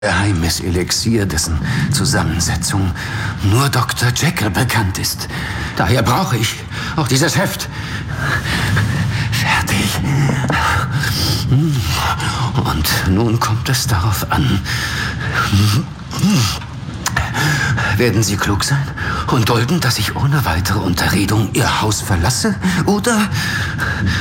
Geheimes Elixier, dessen Zusammensetzung nur Dr. Jekyll bekannt ist. Daher brauche ich auch dieses Heft. Fertig. Und nun kommt es darauf an. Werden Sie klug sein und dulden, dass ich ohne weitere Unterredung Ihr Haus verlasse? Oder